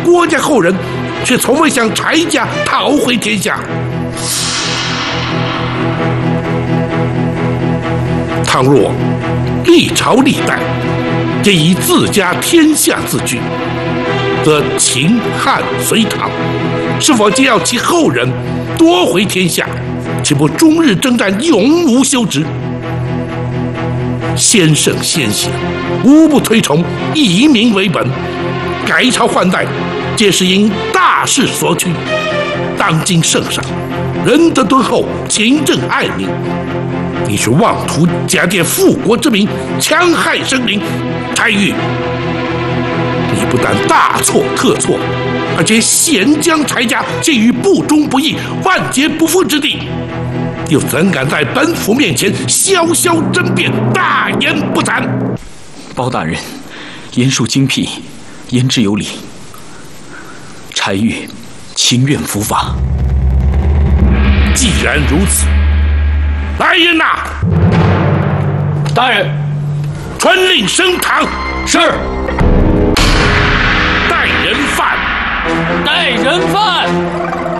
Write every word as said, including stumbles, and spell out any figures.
郭家后人，却从未向柴家讨回天下。倘若历朝历代皆以自家天下自居，则秦汉隋唐是否皆要其后人夺回天下，岂不终日征战，永无休止？先圣先贤无不推崇以民为本，改朝换代皆是因大势所趋。当今圣上仁德敦厚，勤政爱民，你却妄图假借复国之名，戕害生灵。柴玉，你不但大错特错，而且险将柴家陷于不忠不义、万劫不复之地，又怎敢在本府面前潇潇争辩，大言不惭？ 包大人言述精辟，言之有理。柴玉情愿伏法。 既然如此，来人呐！ 大人， 传令升堂。 是。 带人犯。 带人犯。